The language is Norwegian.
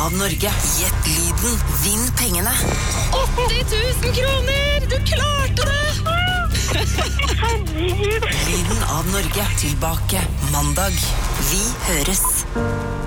av Norge. Gjett lyden, vinn pengene. 80 000 kroner! Du klarte det! Lyden av Norge, tilbake mandag. Vi høres.